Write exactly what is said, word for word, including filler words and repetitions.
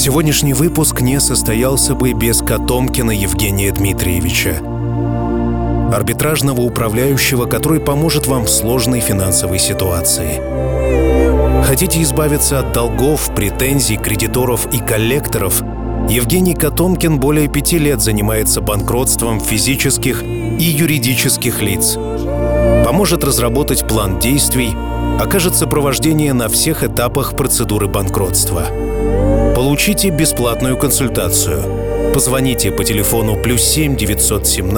Сегодняшний выпуск не состоялся бы без Котомкина Евгения Дмитриевича, арбитражного управляющего, который поможет вам в сложной финансовой ситуации. Хотите избавиться от долгов, претензий, кредиторов и коллекторов? Евгений Котомкин более пяти лет занимается банкротством физических и юридических лиц. Поможет разработать план действий, окажет сопровождение на всех этапах процедуры банкротства. Получите бесплатную консультацию. Позвоните по телефону плюс семь девятьсот семнадцать